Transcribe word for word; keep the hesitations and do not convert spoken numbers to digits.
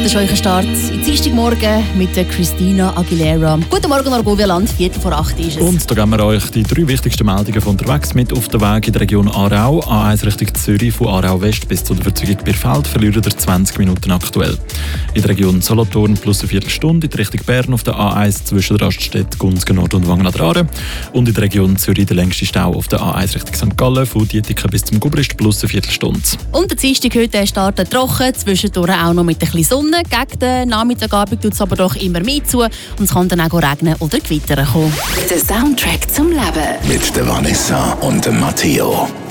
Das ist euer Start in Dienstagmorgen mit der Christina Aguilera. Guten Morgen, Argovia-Land, Viertel vor acht ist es. Und da geben wir euch die drei wichtigsten Meldungen von unterwegs mit auf den Weg in der Region Aarau. A eins Richtung Zürich, von Aarau West bis zu der Verzeugung Bierfeld verlieren ihr zwanzig Minuten aktuell. In der Region Solothurn plus eine Viertelstunde, in die Richtung Bern auf der A eins zwischen der Raststätte Gunzgen Nord und Wangen an der Aare. Und in der Region Zürich der längste Stau auf der A eins Richtung Sankt Gallen, von Dietiken bis zum Gubrist plus eine Viertelstunde. Und der Dienstag heute startet trocken, zwischendurch auch noch mit ein bisschen Sonne. Gegen den Nachmittagabend tut es aber doch immer mehr zu und es kann dann auch regnen oder gewittern kommen. Der Soundtrack zum Leben. Mit der Vanessa und dem Matteo.